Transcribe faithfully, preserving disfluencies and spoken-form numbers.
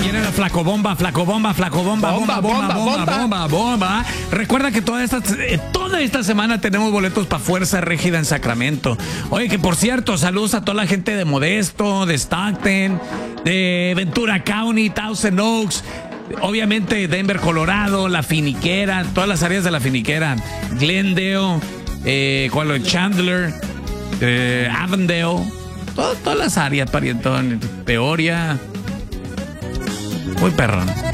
Viene la flacobomba, flacobomba, flacobomba, bomba, bomba, bomba, bomba, bomba, bomba. Recuerda que toda esta, toda esta semana tenemos boletos para Fuerza Régida en Sacramento. Oye, que por cierto, saludos a toda la gente de Modesto, de Stockton, de Ventura County, Thousand Oaks. Obviamente Denver, Colorado, La Finiquera, todas las áreas de La Finiquera, Glendale, eh, Chandler, eh, Avondale, todo, todas las áreas, parientón, Peoria. Muy perrón.